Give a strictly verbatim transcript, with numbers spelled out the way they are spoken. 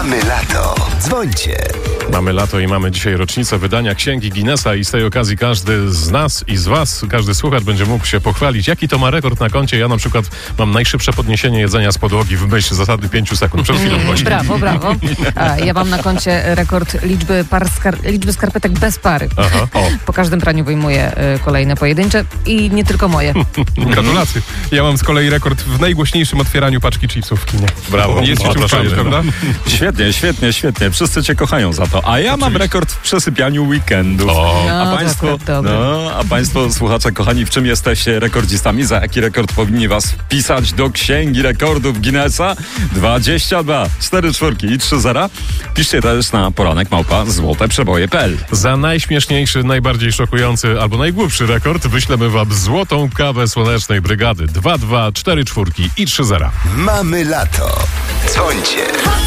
Mamy lato. Dzwońcie. Mamy lato i mamy dzisiaj rocznicę wydania Księgi Guinnessa i z tej okazji każdy z nas i z was, każdy słuchacz będzie mógł się pochwalić, jaki to ma rekord na koncie. Ja na przykład mam najszybsze podniesienie jedzenia z podłogi w myśl zasady pięciu sekund. Przed chwilą właśnie. Brawo, brawo. A ja mam na koncie rekord liczby par skar- liczby skarpetek bez pary. Aha, o. Po każdym praniu wyjmuję y, kolejne pojedyncze i nie tylko moje. Gratulacje. Ja mam z kolei rekord w najgłośniejszym otwieraniu paczki chipsów w kinie. Brawo. Jest się O, czym to chwalić, fajne. prawda? Świetnie, świetnie, świetnie. Wszyscy cię kochają za to. A ja mam rekord w przesypianiu weekendów. O. No, a to państwo, akurat dobre. no, a państwo, słuchacze kochani, w czym jesteście rekordzistami? Za jaki rekord powinni was wpisać do Księgi Rekordów Guinnessa? dwadzieścia dwa, cztery czwórki i trzy zera. Piszcie też na poranek małpa złoteprzeboje kropka p l. Za najśmieszniejszy, najbardziej szokujący albo najgłupszy rekord wyślemy wam złotą kawę Słonecznej Brygady. dwa, dwa, cztery czwórki i trzy zera. Mamy lato. Dzwońcie.